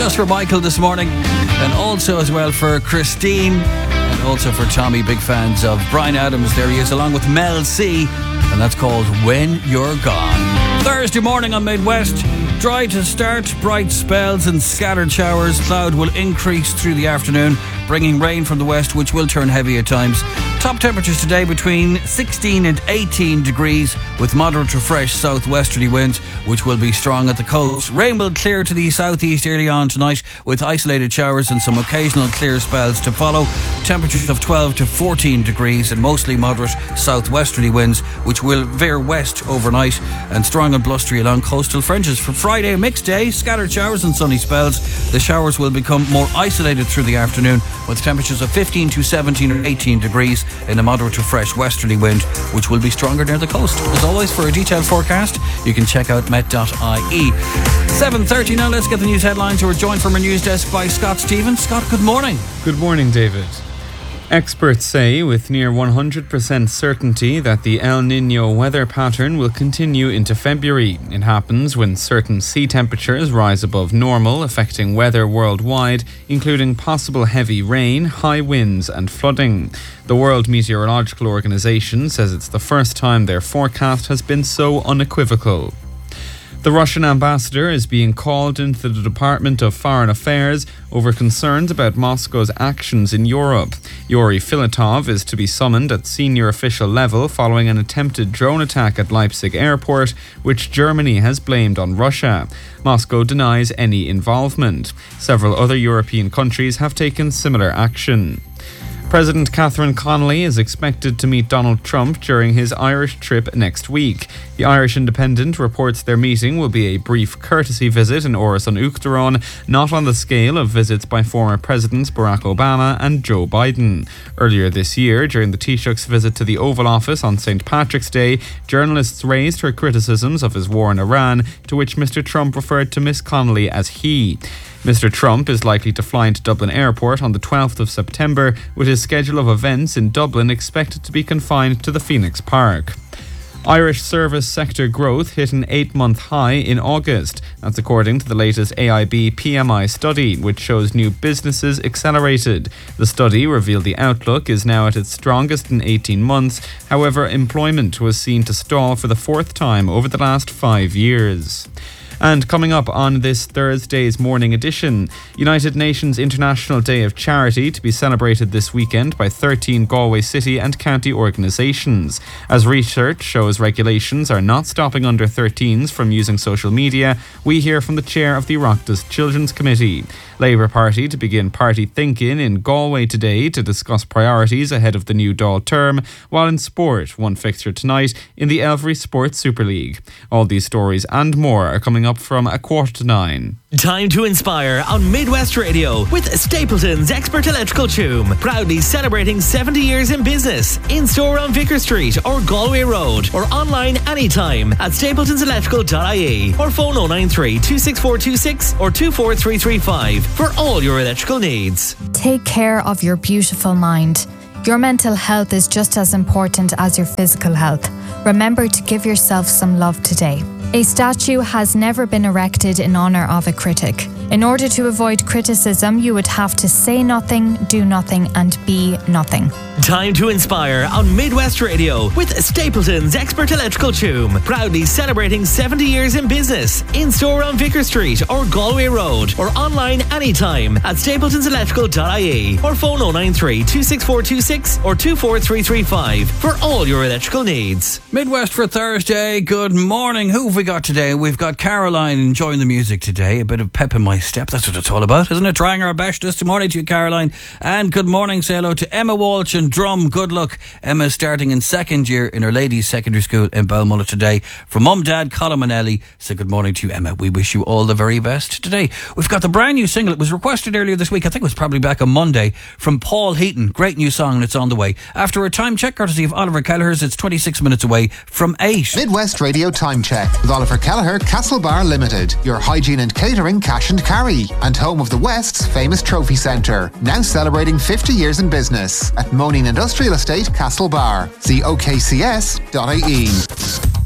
just for Michael this morning, and also as well for Christine, and also for Tommy. Big fans of Bryan Adams. There he is, along with Mel C, and that's called When You're Gone. Thursday morning on Midwest. Dry to start, bright spells and scattered showers. Cloud will increase through the afternoon, bringing rain from the west, which will turn heavy at times. Top temperatures today between 16 and 18 degrees, with moderate to fresh southwesterly winds, which will be strong at the coast. Rain will clear to the southeast early on tonight, with isolated showers and some occasional clear spells to follow. Temperatures of 12 to 14 degrees and mostly moderate southwesterly winds, which will veer west overnight, and strong and blustery along coastal fringes. For Friday, a mixed day, scattered showers and sunny spells. The showers will become more isolated through the afternoon, with temperatures of 15 to 17 or 18 degrees in a moderate to fresh westerly wind, which will be stronger near the coast. As always, for a detailed forecast, you can check out met.ie. 7:30 now, let's get the news headlines. We're joined from our news desk by Scott Stevens. Scott, good morning. Good morning, David. Experts say with near 100% certainty that the El Niño weather pattern will continue into February. It happens when certain sea temperatures rise above normal, affecting weather worldwide, including possible heavy rain, high winds and flooding. The World Meteorological Organization says it's the first time their forecast has been so unequivocal. The Russian ambassador is being called into the Department of Foreign Affairs over concerns about Moscow's actions in Europe. Yuri Filatov is to be summoned at senior official level following an attempted drone attack at Leipzig airport, which Germany has blamed on Russia. Moscow denies any involvement. Several other European countries have taken similar action. President Catherine Connolly is expected to meet Donald Trump during his Irish trip next week. The Irish Independent reports their meeting will be a brief courtesy visit in Áras an Uachtaráin, not on the scale of visits by former Presidents Barack Obama and Joe Biden. Earlier this year, during the Taoiseach's visit to the Oval Office on St. Patrick's Day, journalists raised her criticisms of his war in Iran, to which Mr. Trump referred to Miss Connolly as he. Mr. Trump is likely to fly into Dublin Airport on the 12th of September, with his schedule of events in Dublin expected to be confined to the Phoenix Park. Irish service sector growth hit an 8-month high in August. That's according to the latest AIB PMI study, which shows new businesses accelerated. The study revealed the outlook is now at its strongest in 18 months. However, employment was seen to stall for the fourth time over the last 5 years. And coming up on this Thursday's morning edition, United Nations International Day of Charity to be celebrated this weekend by 13 Galway City and County organisations. As research shows regulations are not stopping under 13s from using social media, we hear from the chair of the Oireachtas Children's Committee. Labour Party to begin party thinking in Galway today to discuss priorities ahead of the new Dáil term, while in sport, one fixture tonight in the Elvery Sports Super League. All these stories and more are coming up from 9:15. Time to inspire on Midwest Radio with Stapleton's Expert Electrical Choom. Proudly celebrating 70 years in business. In store on Vicar Street or Galway Road, or online anytime at stapletonselectrical.ie, or phone 093 26426 or 24335 for all your electrical needs. Take care of your beautiful mind. Your mental health is just as important as your physical health. Remember to give yourself some love today. A statue has never been erected in honour of a critic. In order to avoid criticism, you would have to say nothing, do nothing, and be nothing. Time to inspire on Midwest Radio with Stapleton's Expert Electrical Choom. Proudly celebrating 70 years in business. In store on Vicar Street or Galway Road, or online anytime at stapletonselectrical.ie, or phone 093 26426 or 24335 for all your electrical needs. Midwest for Thursday. Good morning. Who have we got today? We've got Caroline enjoying the music today. A bit of pep in my step. That's what it's all about, isn't it? Trying our best this morning to you, Caroline. And good morning. Say hello to Emma Walsh and Drum. Good luck. Emma's starting in second year in her ladies' secondary school in Balmullet today. From Mum, Dad, Colin and Ellie, say good morning to you, Emma. We wish you all the very best today. We've got the brand new single. It was requested earlier this week. I think it was probably back on Monday, from Paul Heaton. Great new song, and it's on the way. After a time check courtesy of Oliver Kelleher's, it's 26 minutes away from 8. Midwest Radio Time Check with Oliver Kelleher, Castlebar Limited. Your hygiene and catering cash and carry. And home of the West's famous trophy centre. Now celebrating 50 years in business at Moaning Industrial Estate, Castlebar. See okcs.ie.